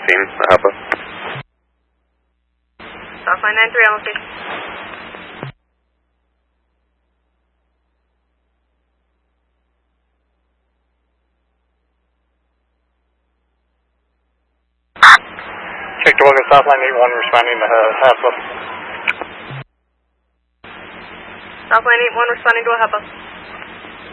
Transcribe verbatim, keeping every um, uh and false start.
sixteen, Alpha. Southline nine three, Alpha. Check to August, Southline eight one, responding to uh, Alpha. Southline eight one, responding to a Alpha.